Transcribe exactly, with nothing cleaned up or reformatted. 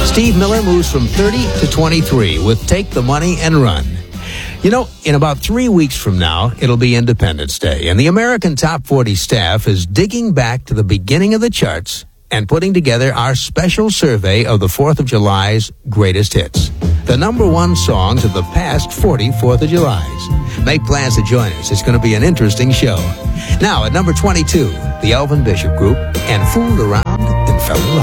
Steve Miller moves from thirty to twenty-three with Take the Money and Run. You know, in about three weeks from now, it'll be Independence Day, and the American Top forty staff is digging back to the beginning of the charts and putting together our special survey of the fourth of July's greatest hits. The number one songs of the past forty fourth of Julys. Make plans to join us. It's going to be an interesting show. Now, at number twenty-two, the Elvin Bishop Group and Fooled Around and Fell in Love.